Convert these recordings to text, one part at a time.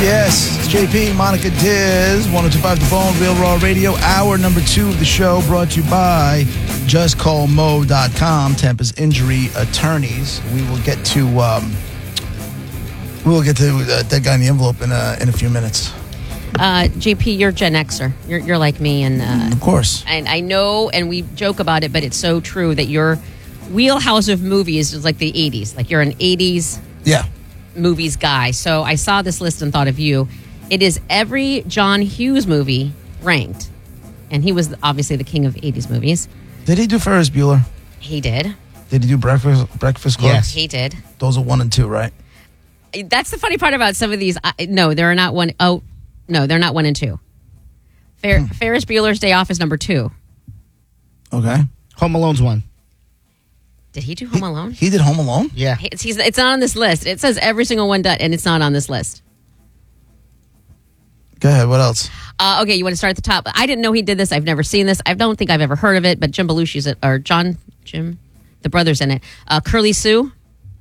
Yes, it's JP, Monica Diz, 102.5 The Bone, Real Raw Radio. Hour number 2 of the show brought to you by JustCallMo.com, Tampa's injury attorneys. We will get to that guy in the envelope in a few minutes. JP, you're Gen Xer. You're like me, and of course. And I know, and we joke about it, but it's so true that your wheelhouse of movies is like the 80s. Like you're an 80s movies guy. So I saw this list and thought of you. It is every John Hughes movie ranked, and he was obviously the king of 80s movies. Did he do Ferris Bueller? He did. Did he do Breakfast Club? Yes, he did. Those are 1 and 2, right? That's the funny part about some of these. No, they're not one. Oh, no, they're not 1 and 2. Ferris Bueller's Day Off is number 2. Okay. Home Alone's 1. Did he do Home Alone? He did Home Alone? Yeah. It's not on this list. It says every single one done, and it's not on this list. Go ahead. What else? Okay, you want to start at the top? I didn't know he did this. I've never seen this. I don't think I've ever heard of it, but Jim Belushi's it, or Jim, the brother's in it. Curly Sue?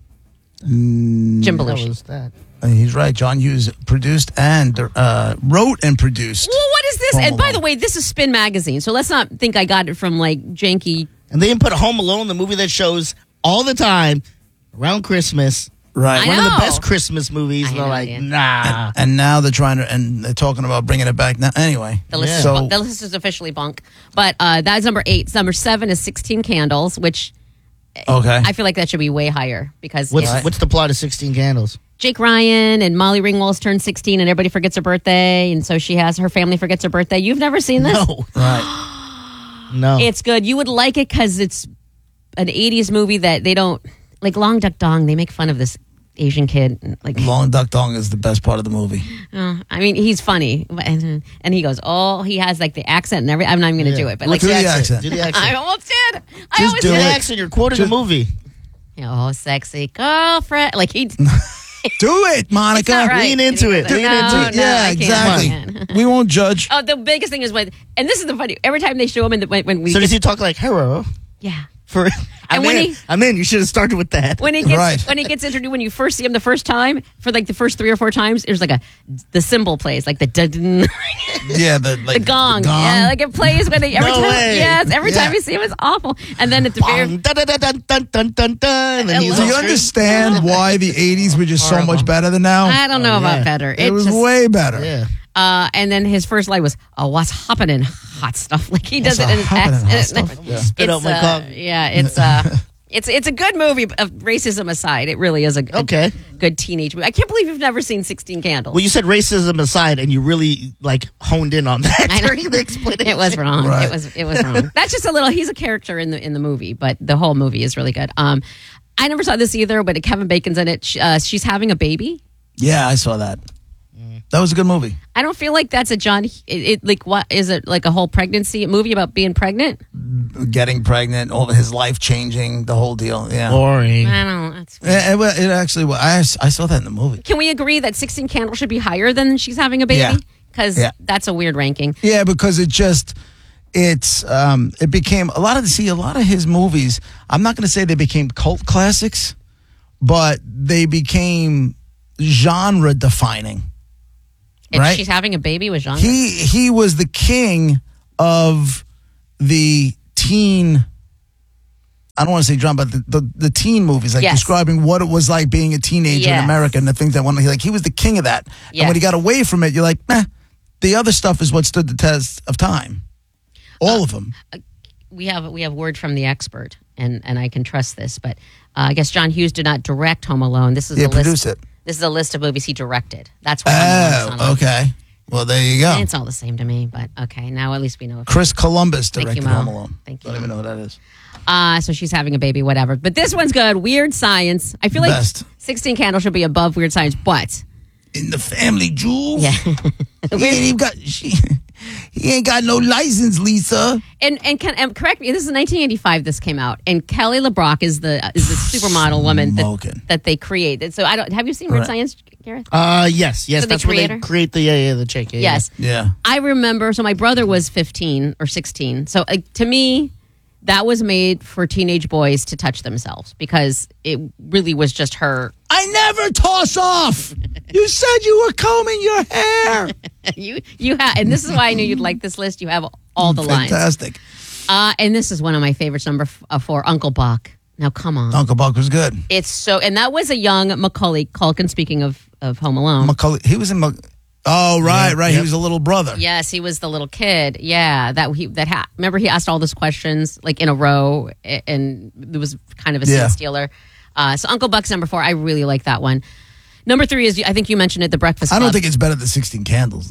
Jim Belushi. What was that? He's right. John Hughes produced and wrote and produced. Well, what is this? Home And by Alone. the way, this is Spin Magazine, so let's not think I got it from like janky. And they didn't put Home Alone, the movie that shows all the time around Christmas. Right. I One of the know. best Christmas movies. I And had they're no like, idea. nah. And now they're they're talking about bringing it back now. Anyway. The list, So, the list is officially bunk. But that's number 8. Number 7 is 16 Candles, which okay. I feel like that should be way higher because What's the plot of 16 Candles? Jake Ryan and Molly Ringwald's turned 16 and everybody forgets her birthday. And so her family forgets her birthday. You've never seen this? No. Right. No. It's good. You would like it because it's an 80s movie that they don't, like Long Duck Dong, they make fun of this Asian kid. Like, Long Duck Dong is the best part of the movie. I mean, he's funny. And he goes, he has like the accent and everything. I'm not even going to do it. But Let's like, do the accent. Do the I accent. almost did. I Just almost do Do did. the it. accent. You're quoting a movie. Oh, sexy girlfriend. Like he. Do it, Monica. It's not right. Lean into it. Lean into it. Yeah, I can't. exactly. We won't judge. Oh, the biggest thing is and this is the funny. Every time they show him when we So does he talk like hero? yeah. I'm when in. I'm in. You should have started with that. When he gets Right. when he gets introduced, when you first see him the first time, for like the first 3 or 4 times, there's like the cymbal plays, like the Yeah, the gong. Yeah, like it plays when every No time. way. Yes, every Yeah. time you see him, it's awful. And then at the very Bong, dun, dun, dun, dun, dun, dun, dun, dun, and then he's Do on you screen. understand why the 80s were just so Horrible. much better than now? I don't know about yeah. better. It was just, way better. Yeah. and then his first line was, "What's happening? Hot stuff." Like he does What's it in his happening, hot accent. stuff? Yeah. Spit out my cock. Yeah, it's a good movie. Of racism aside, it really is a good teenage movie. I can't believe you've never seen 16 Candles. Well, you said racism aside, and you really like honed in on that I know. during the explanation. It was wrong. Right. It was wrong. That's just a little. He's a character in the movie, but the whole movie is really good. I never saw this either, but Kevin Bacon's in it. She's having a baby. Yeah, I saw that. That was a good movie. I don't feel like that's a John. Like what is it? Like a whole pregnancy movie about being pregnant? Getting pregnant, all of his life changing, the whole deal. Yeah. boring. I don't know. That's It actually was. I saw that in the movie. Can we agree that 16 Candles should be higher than she's having a baby? Yeah. Because Yeah. that's a weird ranking. Yeah, because it became a lot of his movies. I'm not going to say they became cult classics, but they became genre defining. If Right? she's having a baby with genre. He was the king of the teen. I don't want to say drama, but the teen movies, like Yes. describing what it was like being a teenager in Yes. America and the things that he was the king of that. And Yes. when he got away from it, you're like, the other stuff is what stood the test of time. All of them. we have word from the expert, and I can trust this, but I guess John Hughes did not direct Home Alone. This is a Produce list. it. This is a list of movies he directed. That's why Home Alone's not on. Okay. Well, there you go. It's all the same to me, but okay. Now at least we know. Chris Columbus Thank you, directed Mo. Home Alone. Thank you. I don't even know who that is. So she's having a baby, whatever. But this one's good. Weird Science. I feel like Best. 16 Candles should be above Weird Science, but In the family jewels. yeah. He ain't even got. He ain't got no license, Lisa. And correct me. This is 1985. This came out, and Kelly LeBrock is the supermodel woman Smoking. that they created. So I don't. Have you seen Weird Right. Science, Gareth? Yes. So the That's where they creator? create the chick. Yeah, Yes. Yeah. I remember. So my brother was 15 or 16. So to me, that was made for teenage boys to touch themselves because it really was just her. I never toss off. You said you were combing your hair. you have, and this is why I knew you'd like this list. You have all the lines. Fantastic. And this is one of my favorites, number 4, Uncle Buck. Now, come on. Uncle Buck was good. It's so, and that was a young Macaulay Culkin, speaking of Home Alone. Macaulay, he was in, right. Yep. He was a little brother. Yes, he was the little kid. Yeah, remember he asked all those questions like in a row, and it was kind of a scene stealer. So Uncle Buck's number 4. I really like that one. Number 3 is, I think you mentioned it, The Breakfast Club. I don't think it's better than 16 Candles.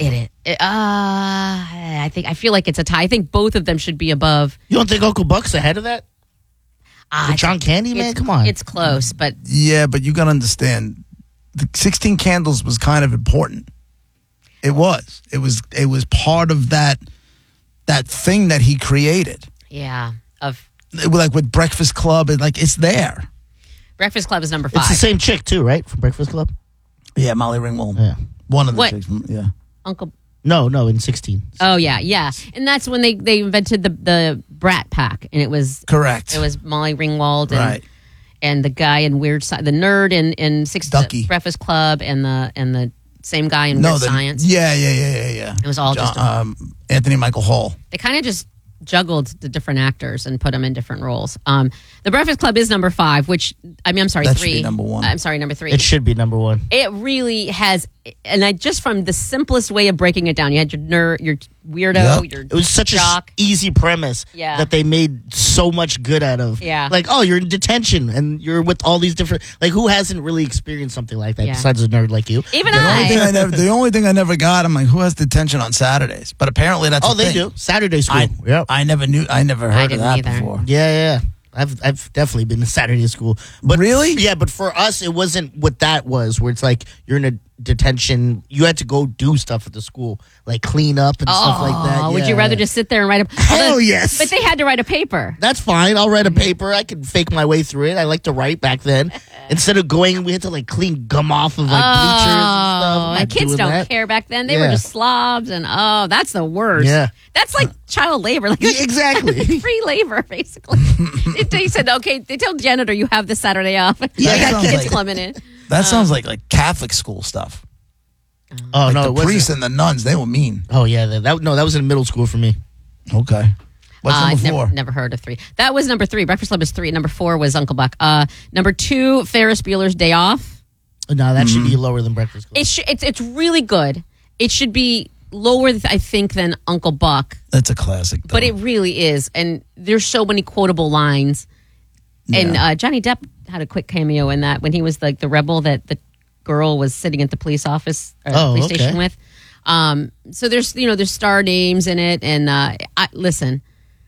I feel like it's a tie. I think both of them should be above. You don't think Uncle Buck's ahead of that? With John Candy, man? Come on. It's close, but... Yeah, but you got to understand, the 16 Candles was kind of important. It was. It was part of that thing that he created. Yeah. Like with Breakfast Club, it's there. Breakfast Club is number 5. It's the same chick, too, right? From Breakfast Club? Yeah, Molly Ringwald. Yeah. One of the chicks. Yeah. Uncle... No, in 16. Oh, yeah. And that's when they invented the Brat Pack, and it was... Correct. It was Molly Ringwald and, right. and the guy in Weird Science, the nerd in Ducky. Breakfast Club, and the same guy in Weird Science. Yeah. It was all just... Anthony Michael Hall. They kind of just juggled the different actors and put them in different roles. The Breakfast Club is number 5, which, I'm sorry, that 3. Should be number 1. I'm sorry, number 3. It should be number 1. It really has, and just from the simplest way of breaking it down, you had your nerd, your weirdo, your It was such jock. an easy premise that they made so much good out of. Yeah. Like, oh, you're in detention and you're with all these different, like, who hasn't really experienced something like that besides a nerd like you? Even the only thing I never got, I'm like, who has detention on Saturdays? But apparently that's a they thing. do. Saturday school. I never heard of that either. before. Yeah. I've definitely been to Saturday school. But really? Yeah, but for us, it wasn't what that was, where it's like you're in a detention. You had to go do stuff at the school, like clean up and stuff like that. Would you rather just sit there and write a... Hell yes. But they had to write a paper. That's fine. I'll write a paper. I can fake my way through it. I like to write back then. Instead of going, we had to like clean gum off of like bleachers and stuff. And kids don't care back then. They were just slobs, and that's the worst. Yeah. That's like child labor. Like exactly. Free labor, basically. They said, okay, they tell the janitor you have this Saturday off. Yeah, I got kids coming in. That sounds like Catholic school stuff. Oh, like no. The priests and the nuns, they were mean. Oh, yeah. That was in middle school for me. Okay. What's number 4? Never heard of 3. That was number 3. Breakfast Club is 3. Number 4 was Uncle Buck. Number 2, Ferris Bueller's Day Off. No, that should be lower than Breakfast Club. It's really good. It should be lower, I think, than Uncle Buck. That's a classic, though. But it really is. And there's so many quotable lines. Yeah. And Johnny Depp had a quick cameo in that when he was like the rebel that the girl was sitting at the police office or police station with. So there's star names in it. And listen,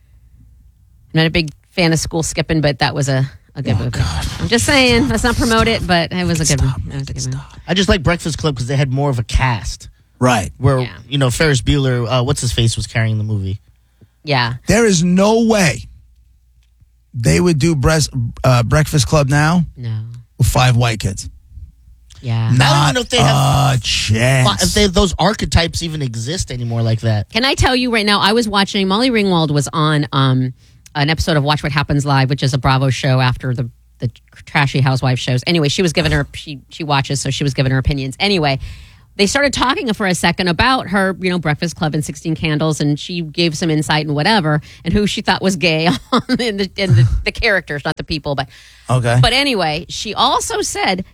I'm not a big fan of school skipping, but that was a good movie. God. I'm just saying, let's not promote it, but it was a good one. I just like Breakfast Club because they had more of a cast. Right. Where, Ferris Bueller, what's his face, was carrying the movie. Yeah. There is no way they would do Breakfast Club now with 5 white kids. Yeah. Not I don't even know if they have a chance. If those archetypes even exist anymore like that. Can I tell you right now, I was watching, Molly Ringwald was on an episode of Watch What Happens Live, which is a Bravo show after the trashy housewife shows. Anyway, she was giving her, she watches, so she was giving her opinions. Anyway, they started talking for a second about her, Breakfast Club and 16 Candles, and she gave some insight and whatever, and who she thought was gay in the characters, not the people, but okay. But anyway, she also said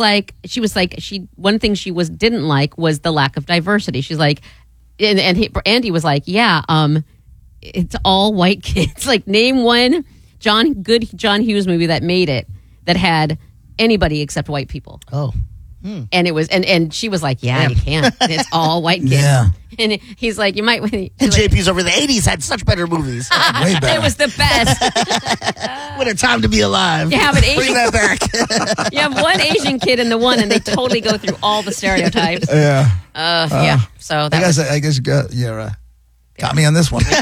one thing she didn't like was the lack of diversity. She's like, Andy was like, it's all white kids. Like, name one John Hughes movie that made it that had anybody except white people. Oh. And it was, and she was like, you can't. It's all white kids. Yeah. And he's like, you might. JP's over the 80s had such better movies. Way better. It was the best. What a time to be alive. You have an Asian. Bring that back. You have one Asian kid in the one, and they totally go through all the stereotypes. Yeah. Yeah. So that I guess got me on this one.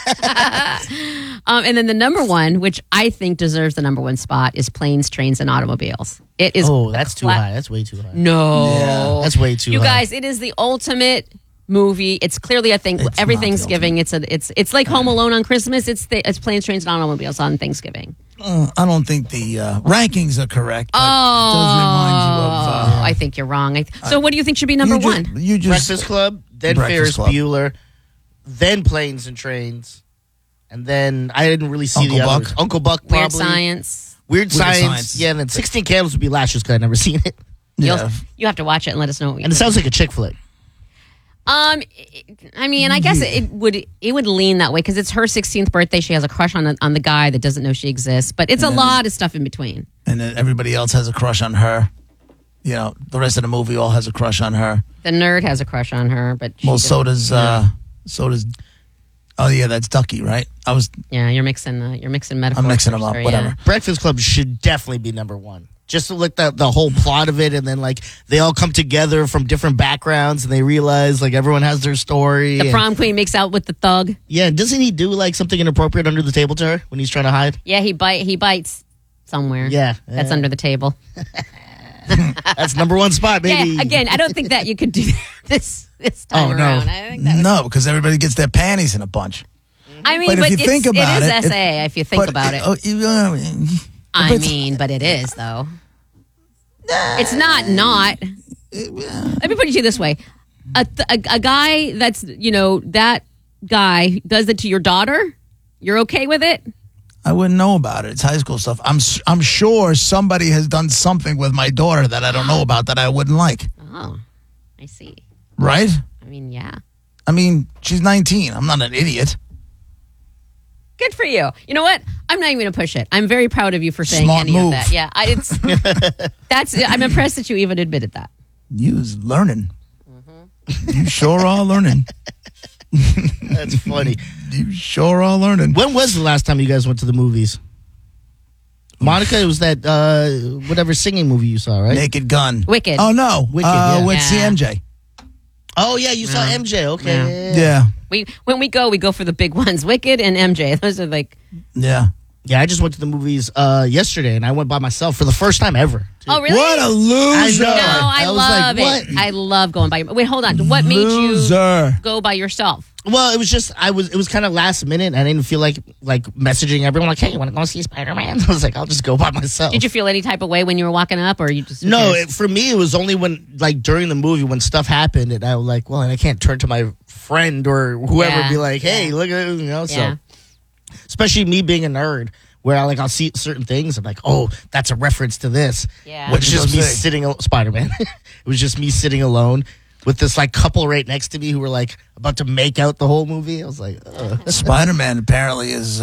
And then the number 1, which I think deserves the number 1 spot, is Planes, Trains, and Automobiles. It is. Oh, that's too high. That's way too high. No. Yeah, that's way too high. You guys, it is the ultimate movie. It's clearly a thing. It's Every not the Thanksgiving, it's like Home Alone on Christmas. It's Planes, Trains, and Automobiles on Thanksgiving. I don't think the rankings are correct. But it does remind you of. I think you're wrong. So what do you think should be number one? You just Breakfast Club, then Breakfast Ferris Club. Bueller, then Planes and Trains, and then I didn't really see Uncle the Buck. others. Uncle Buck, probably. Weird Science. Weird Science. Yeah, and then 16 Candles would be last just because I'd never seen it. yeah. You have to watch it and let us know what you And it think. sounds like a chick flick. I mean, I guess it would lean that way because it's her 16th birthday. She has a crush on the guy that doesn't know she exists, but it's a lot of stuff in between. And then everybody else has a crush on her. You know, the rest of the movie all has a crush on her. The nerd has a crush on her, but she So doesn't. does. Oh yeah, that's Ducky, right? Yeah, you're mixing metaphors. I'm mixing them up. there, Whatever. yeah. Breakfast Club should definitely be number one. Just to look at the whole plot of it, and then like they all come together from different backgrounds, and they realize like everyone has their story. The and- prom queen makes out with the thug. Yeah, doesn't he do like something inappropriate under the table to her when he's trying to hide? Yeah, he bites somewhere. Yeah, That's under the table. That's number one spot, baby. Yeah, again, I don't think that you could do this time Oh, no. around. I think that was, No, because everybody gets their panties in a bunch. I mean, But if you think about it it, is SA if you think about it. I mean, but it is though. It's not. Let me put it to you this way: a guy that's that guy does it to your daughter. You're okay with it? I wouldn't know about it. It's high school stuff. I'm sure somebody has done something with my daughter that I don't know about that I wouldn't like. Oh, I see. Right? I mean, yeah. I mean, she's 19. I'm not an idiot. Good for you. You know what? I'm not even going to push it. I'm very proud of you for saying Smart any move. of that. Yeah, I'm impressed that you even admitted that. You's learning. You sure are learning. That's funny. You sure are learning. When was the last time you guys went to the movies? Monica, it was that whatever singing movie you saw, right? Naked Gun. Wicked. Oh no. Wicked, yeah. With Yeah. CMJ. Oh yeah, you saw MJ. Okay. Yeah. When we go for the big ones. Wicked and MJ. Those are like. Yeah. Yeah, I just went to the movies yesterday, and I went by myself for the first time ever. too. Oh really? What a loser. No, I I was love like, it. I love going by. Wait, hold on. What made you Loser. go by yourself? Well, it was just it was kind of last minute. I didn't feel like messaging everyone like, "Hey, you want to go see Spider-Man?" I was like, "I'll just go by myself." Did you feel any type of way when you were walking up, or you just No, for me, it was only when like during the movie when stuff happened, and I was like, "Well, I can't turn to my friend or whoever Yeah, and be like, hey, yeah. look at it," Yeah. So especially me being a nerd. Where I'll see certain things. I'm like, oh, that's a reference to this. Yeah. Which is What'd just you me go say? sitting Spider-Man. It was just me sitting alone with this like couple right next to me who were like about to make out the whole movie. I was like, ugh. Spider-Man apparently is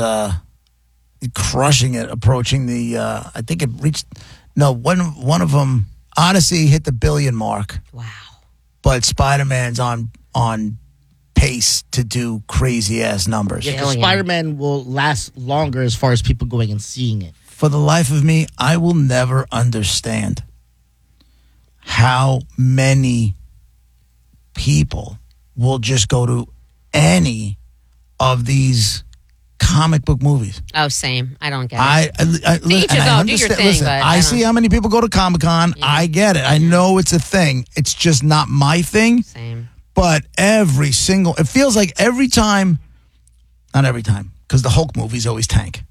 crushing it, approaching the. I think it reached. No, one of them. Odyssey hit the billion mark, Wow. but Spider-Man's on pace to do crazy ass numbers. Yeah, 'cause Billion. Spider-Man will last longer as far as people going and seeing it. For the life of me, I will never understand how many people will just go to any of these comic book movies. Oh, same. I don't get it. I each his own. Do your thing, listen, but I I see don't- how many people go to Comic-Con. I get it. I know it's a thing. It's just not my thing. Same. But it feels like every time, not every time, because the Hulk movies always tank.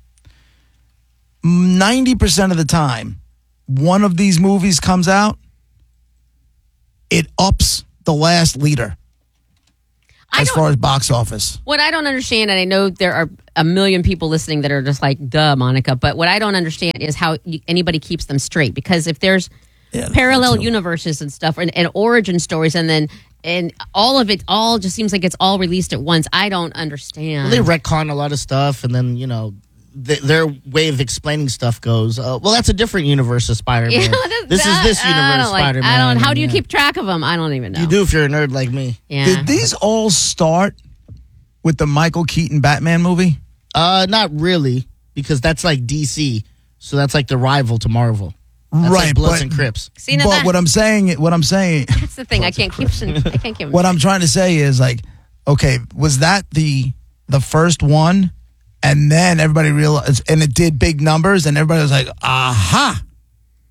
90% of the time, one of these movies comes out, it ups the last leader as far as box office. What I don't understand, and I know there are a million people listening that are just like, duh, Monica, but what I don't understand is how anybody keeps them straight. Because if there's parallel universes and stuff and origin stories and all of it all just seems like it's all released at once, I don't understand. They retcon a lot of stuff, and then, their way of explaining stuff goes, well, that's a different universe of Spider-Man. This is this universe Spider-Man. How do you keep track of them? I don't even know. You do if you're a nerd like me. Yeah. Did these all start with the Michael Keaton Batman movie? Not really, because that's like DC, so that's like the rival to Marvel. That's Right, like Bloods but- and Crips. See, now But that- what I'm saying, that's the thing. I can't keep them. what I'm trying to say is like, okay, was that the first one? And then everybody realized, and it did big numbers, and everybody was like, aha.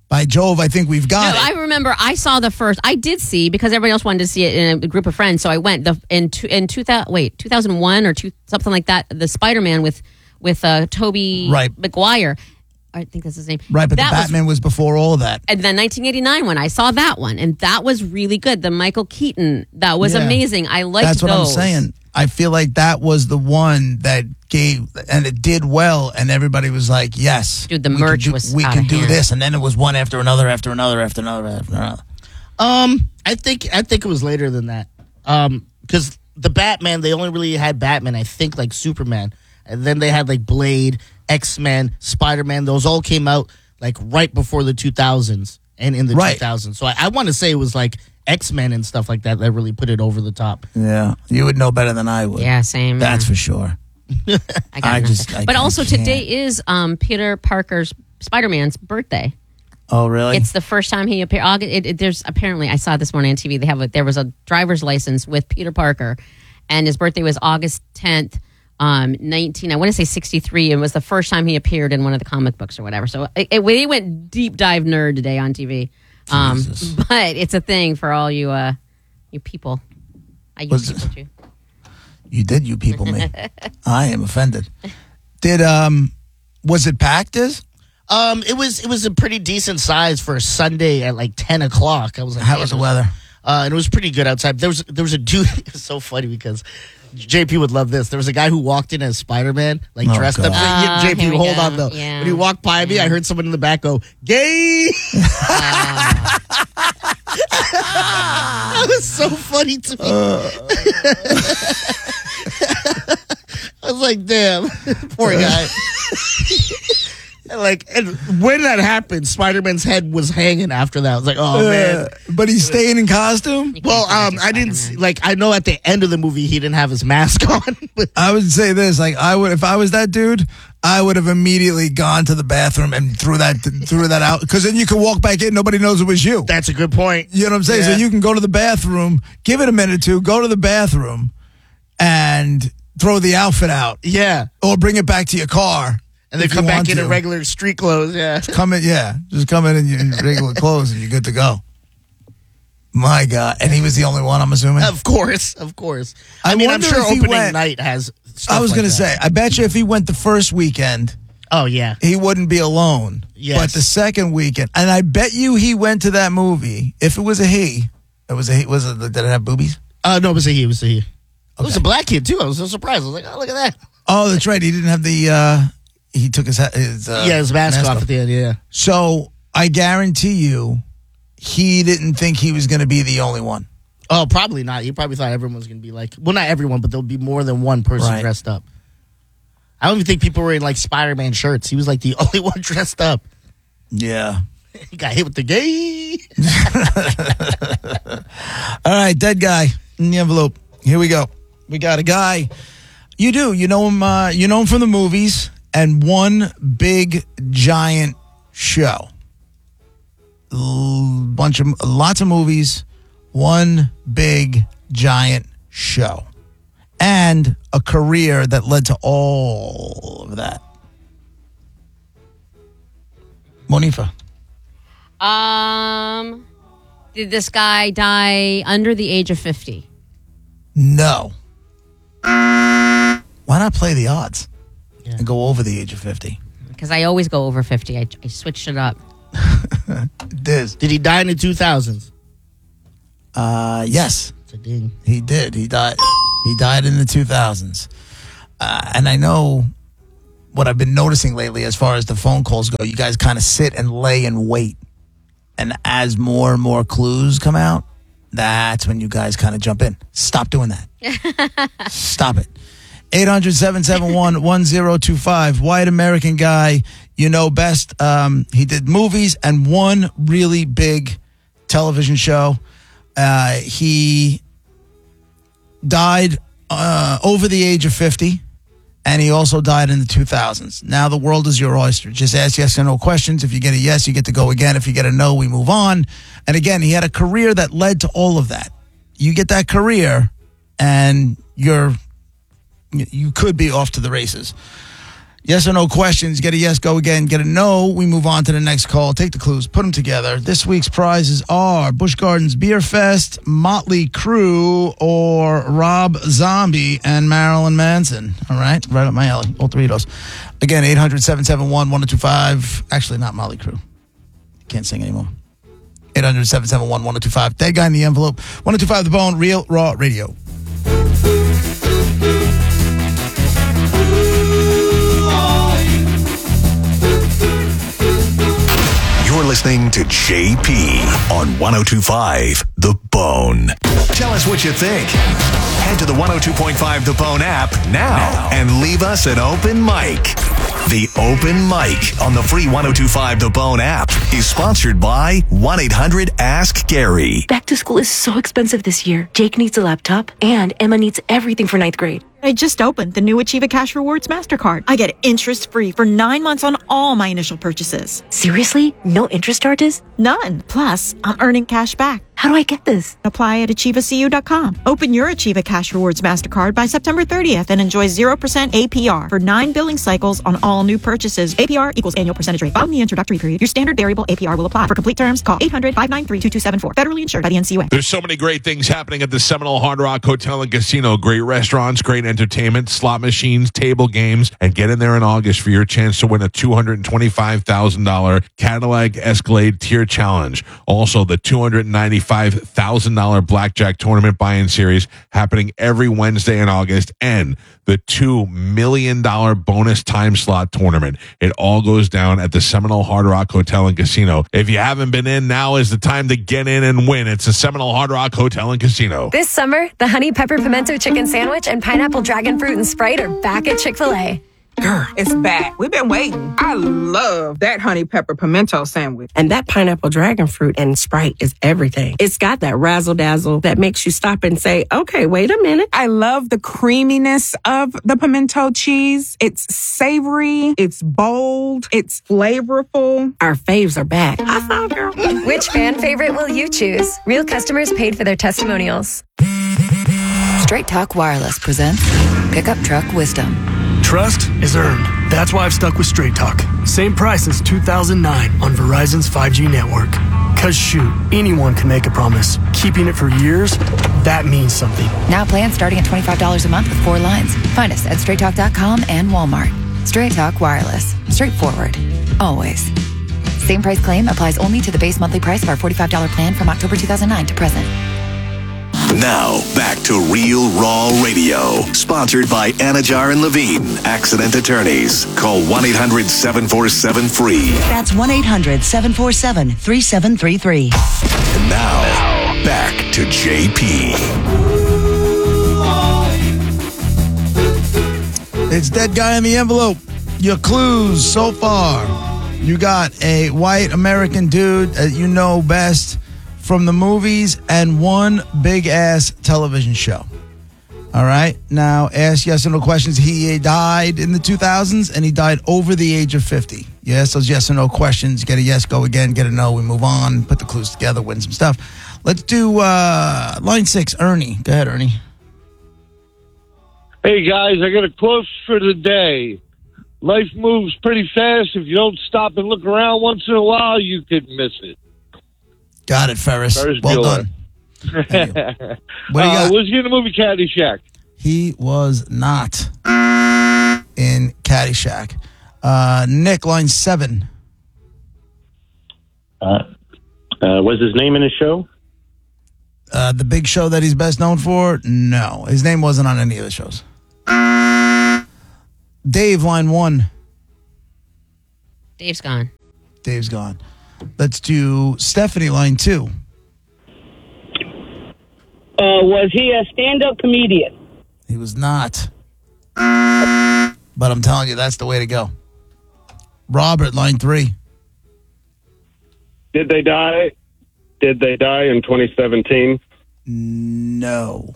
by Jove, I think we've got it. I remember I saw the first. I did see because everybody else wanted to see it in a group of friends. So I went in 2001 or something like that. The Spider-Man with Tobey Maguire. I think that's his name. Right, but the Batman was before all of that. And then 1989 when I saw that one, and that was really good. The Michael Keaton, that was amazing. I liked those. That's what I'm saying. I feel like that was the one that gave, and it did well, and everybody was like, yes. Dude, the merch was we can do hand. this, and then it was one after another, after another, after another, after another. I think it was later than that. Because the Batman, they only really had Batman, I think, like Superman. And then they had like Blade, X-Men, Spider-Man. Those all came out like right before the 2000s and in the 2000s. So I want to say it was like X-Men and stuff like that really put it over the top. Yeah, you would know better than I would. Yeah, same. That's for sure. But also today is Peter Parker's Spider-Man's birthday. Oh, really? It's the first time he appeared. There's apparently, I saw this morning on TV. There was a driver's license with Peter Parker, and his birthday was August 10th. I want to say 63, and was the first time he appeared in one of the comic books or whatever. So they went deep dive nerd today on TV. But it's a thing for all you people. I use people too. You did, you people me. I am offended. Was it packed? It was a pretty decent size for a Sunday at like 10 o'clock. I was like, how was the weather? And it was pretty good outside. There was a dude. It was so funny because JP would love this. There was a guy who walked in as Spider-Man, like dressed up. JP, hold on though. Yeah. When he walked by me, I heard someone in the back go, "Gay." That was so funny to me. I was like, damn, poor guy. And when that happened, Spider-Man's head was hanging after that. I was like, oh, man. But he's staying in costume? Well, I didn't see, I know at the end of the movie he didn't have his mask on. I would say this, if I was that dude, I would have immediately gone to the bathroom and threw that out, because then you can walk back in, nobody knows it was you. That's a good point. You know what I'm saying? Yeah. So you can go to the bathroom, give it a minute or two, go to the bathroom, and throw the outfit out. Yeah. Or bring it back to your car. And then come back in regular street clothes, yeah. Just come in in regular clothes and you're good to go. My God. And he was the only one, I'm assuming? Of course. I mean, I'm sure opening night has stuff I was going to say, I bet you if he went the first weekend, oh, yeah, he wouldn't be alone. Yes. But the second weekend, and I bet you he went to that movie, if it was a he, did it have boobies? No, it was a he. Okay. It was a black kid, too. I was so surprised. I was like, oh, look at that. Oh, that's right. He didn't have the... He took his mask off at the end, yeah. So I guarantee you he didn't think he was going to be the only one. Oh, probably not. He probably thought everyone was going to be like, well, not everyone, but there'll be more than one person dressed up. I don't even think people were in like Spider-Man shirts. He was like the only one dressed up. Yeah. He got hit with the gay. All right, dead guy in the envelope. Here we go. We got a guy. You know him from the movies. And one big giant show. Lots of movies, one big giant show. And a career that led to all of that. Monifa. Did this guy die under the age of 50? No. Why not play the odds? And go over the age of 50. Because I always go over 50. I switched it up. Did he die in the 2000s? Yes. It's a ding. He did. He died in the 2000s. And I know what I've been noticing lately as far as the phone calls go, you guys kind of sit and lay and wait. And as more and more clues come out, that's when you guys kind of jump in. Stop doing that. Stop it. 800-771-1025. White American guy, you know best. He did movies and one really big television show. He died over the age of 50, and he also died in the 2000s. Now the world is your oyster. Just ask yes or no questions. If you get a yes, you get to go again. If you get a no, we move on. And again, he had a career that led to all of that. You get that career, and you could be off to the races. Yes or no questions. Get a yes, go again. Get a no. We move on to the next call. Take the clues, put them together. This week's prizes are Busch Gardens Beer Fest, Motley Crue, or Rob Zombie and Marilyn Manson. All right? Right up my alley. All three of those. Again, 800-771-1025. Actually, not Motley Crue. Can't sing anymore. 800-771-1025. Dead Guy in the Envelope. 1025 The Bone. Real Raw Radio. You're listening to JP on 102.5 The Bone. Tell us what you think. Head to the 102.5 The Bone app now and leave us an open mic. The Open Mic on the free 102.5 The Bone app is sponsored by 1-800-ASK-GARY. Back to school is so expensive this year. Jake needs a laptop, and Emma needs everything for 9th grade. I just opened the new Achieva Cash Rewards MasterCard. I get interest-free for 9 months on all my initial purchases. Seriously? No interest charges? None. Plus, I'm earning cash back. How do I get this? Apply at achievacu.com. Open your Achieva Cash Rewards MasterCard by September 30th and enjoy 0% APR for 9 billing cycles on all new purchases. APR equals annual percentage rate. Following the introductory period, your standard variable APR will apply. For complete terms, call 800-593-2274. Federally insured by the NCUA. There's so many great things happening at the Seminole Hard Rock Hotel and Casino. Great restaurants, great entertainment, slot machines, table games, and get in there in August for your chance to win a $225,000 Cadillac Escalade Tier Challenge. Also, the $295,000 Blackjack Tournament buy-in series happening every Wednesday in August, and the $2 million bonus time slot tournament. It all goes down at the Seminole Hard Rock Hotel and Casino. If you haven't been in, now is the time to get in and win. It's the Seminole Hard Rock Hotel and Casino. This summer, the Honey Pepper Pimento Chicken Sandwich and Pineapple Dragon Fruit and Sprite are back at Chick-fil-A. Girl, it's back. We've been waiting. I love that honey pepper pimento sandwich. And that pineapple dragon fruit and Sprite is everything. It's got that razzle dazzle that makes you stop and say, okay, wait a minute. I love the creaminess of the pimento cheese. It's savory. It's bold. It's flavorful. Our faves are back. I saw, girl. Which fan favorite will you choose? Real customers paid for their testimonials. Straight Talk Wireless presents Pickup Truck Wisdom. Trust is earned. That's why I've stuck with Straight Talk. Same price since 2009 on Verizon's 5G network. Cause shoot, anyone can make a promise. Keeping it for years, that means something. Now plans starting at $25 a month with 4 lines. Find us at straighttalk.com and Walmart. Straight Talk Wireless. Straightforward. Always. Same price claim applies only to the base monthly price of our $45 plan from October 2009 to present. Now, back to Real Raw Radio. Sponsored by Anajar and Levine, accident attorneys. Call 1-800-747-FREE. That's 1-800-747-3733. And now, back to JP. It's Dead Guy in the Envelope. Your clues so far. You got a white American dude that you know best from the movies and one big-ass television show. All right? Now, ask yes or no questions. He died in the 2000s, and he died over the age of 50. Yes, those yes or no questions. Get a yes, go again. Get a no, we move on. Put the clues together, win some stuff. Let's do line 6, Ernie. Go ahead, Ernie. Hey, guys, I got a quote for the day. Life moves pretty fast. If you don't stop and look around once in a while, you could miss it. Got it, Ferris. Well Bueller. Done. What do you got? Was he in the movie Caddyshack? He was not in Caddyshack. Nick, line 7. Was his name in his show? The big show that he's best known for? No. His name wasn't on any of the shows. Dave, line 1. Dave's gone. Dave's gone. Let's do Stephanie, line 2. Was he a stand-up comedian? He was not. But I'm telling you, that's the way to go. Robert, line 3. Did they die? Did they die in 2017? No.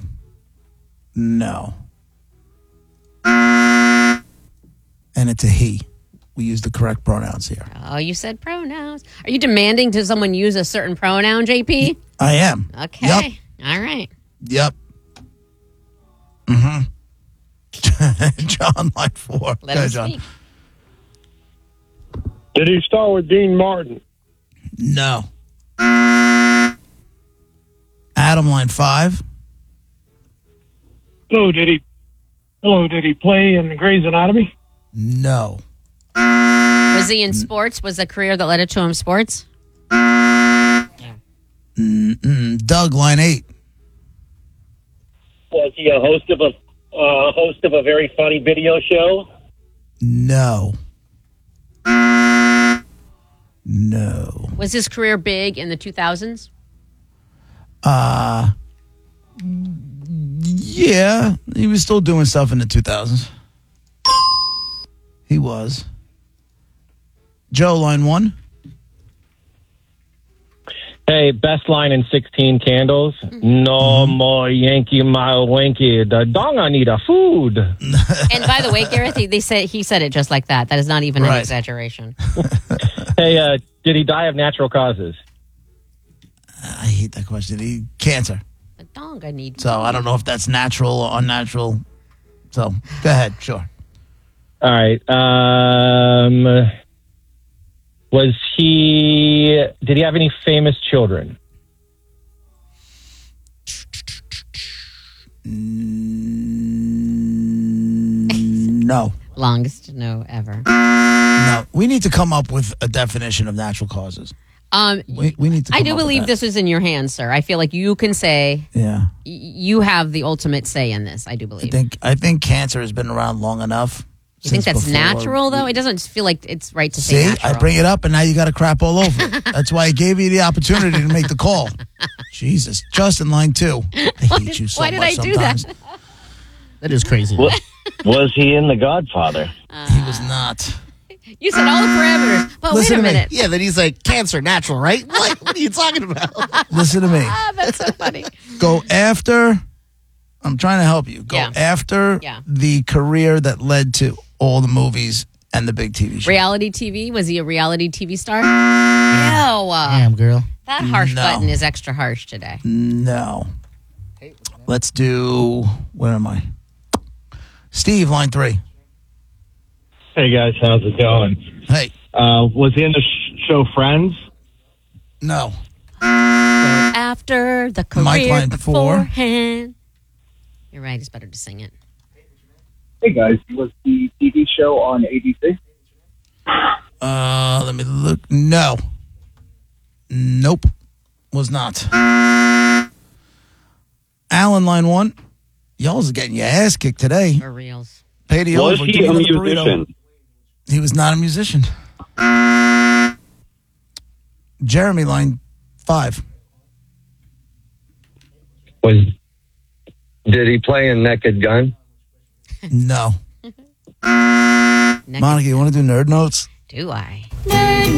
And it's a he. We use the correct pronouns here. Oh, you said pronouns. Are you demanding to someone use a certain pronoun, JP? I am. Okay. Yep. All right. Yep. Mm-hmm. John, line 4. Let him John. speak. Did he star with Dean Martin? No. Adam, line 5. Hello, did he play in Grey's Anatomy? No. Was he in sports? Was a career that led to him sports? Doug, line 8. Was he a host of a very funny video show? No. No. Was his career big in the 2000s? Yeah, he was still doing stuff in the 2000s. He was. Joe, line 1. Hey, best line in 16 Candles. No more Yankee my wanky. The dong I need a food. And by the way, Gareth, he said it just like that. That is not even an exaggeration. Hey, did he die of natural causes? I hate that question. Cancer. The dong I need. So I don't know if that's natural or unnatural. So go ahead, sure. All right. Did he have any famous children? No. Longest no ever. No. We need to come up with a definition of natural causes. We need to. I do believe this was in your hands, sir. I feel like you can say. Yeah. You have the ultimate say in this. I do believe. I think cancer has been around long enough. You think that's natural, though? It doesn't feel like it's right to say natural. I bring it up, and now you got to crap all over it. That's why I gave you the opportunity to make the call. Jesus. Justin, line 2. I hate you so much sometimes. Why did I do that? That is crazy. Was he in The Godfather? He was not. You said all the parameters, but Listen wait a minute. Yeah, then he's like, cancer, natural, right? What are you talking about? Listen to me. That's so funny. Go after... I'm trying to help you. Go after the career that led to all the movies and the big TV shows. Reality TV? Was he a reality TV star? No. Damn, girl. That harsh button is extra harsh today. No. Let's do... Where am I? Steve, line 3. Hey, guys. How's it going? Hey. Was he in the show Friends? No. After the career Mike, line 4. beforehand. You're right. It's better to sing it. Hey, guys. Was the TV show on ABC? Let me look. No. Nope. Was not. Alan, line 1. Y'all's getting your ass kicked today. For reals. Pay the Was over. he Give me a another musician? burrito. He was not a musician. Jeremy, line 5. Did he play in Naked Gun? No. Monica, you want to do nerd notes? Do I? Nerd